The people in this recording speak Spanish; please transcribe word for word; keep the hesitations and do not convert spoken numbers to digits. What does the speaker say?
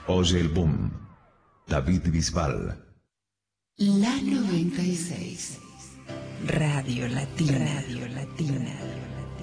Oye el boom. David Bisbal. La noventa y seis. Radio Latina. Radio Latina.